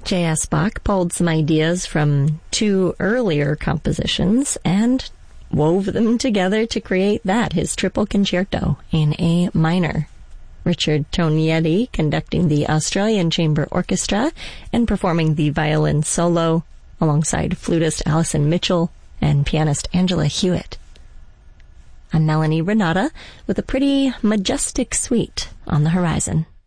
J.S. Bach pulled some ideas from two earlier compositions and wove them together to create his triple concerto in A minor. Richard Tognetti conducting the Australian Chamber Orchestra and performing the violin solo alongside flutist Alison Mitchell and pianist Angela Hewitt. I'm Melanie Renata with a pretty majestic suite on the horizon.